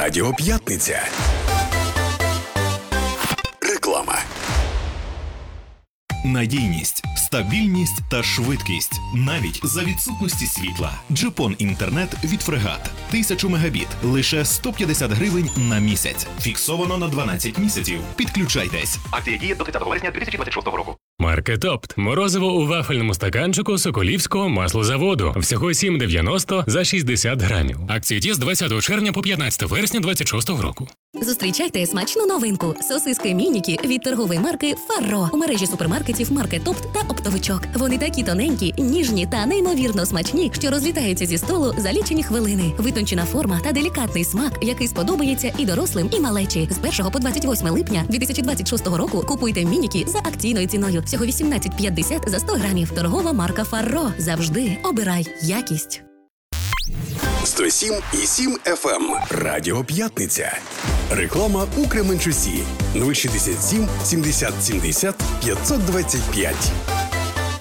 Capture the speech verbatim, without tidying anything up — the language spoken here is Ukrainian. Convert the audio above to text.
Радіо П'ятниця. Реклама. Надійність, стабільність та швидкість. Навіть за відсутності світла. Джипон інтернет від Фрегат. Тисячу мегабіт. Лише сто п'ятдесят гривень на місяць. Фіксовано на дванадцять місяців. Підключайтесь. Акція діє до тридцятого вересня дві тисячі двадцять шостого року. Маркет Опт. Морозиво у вафельному стаканчику Соколівського маслозаводу. Всього сім дев'яносто за шістдесят грамів. Акція діє з двадцятого червня по п'ятнадцяте вересня двадцять шостого року. Зустрічайте смачну новинку – сосиски мініки від торгової марки «Фарро» у мережі супермаркетів «Маркет Опт» та «Оптовичок». Вони такі тоненькі, ніжні та неймовірно смачні, що розлітаються зі столу за лічені хвилини. Витончена форма та делікатний смак, який сподобається і дорослим, і малечі. З першого по двадцять восьме липня дві тисячі двадцять шостого року купуйте мініки за акційною ціною. Всього вісімнадцять п'ятдесят за сто грамів. Торгова марка «Фарро». Завжди обирай якість. сто сім і сім еф ем. Радіо П'ятниця. Реклама у Кременчусі. нуль шістдесят сім сімдесят сімдесят п'ятсот двадцять п'ять.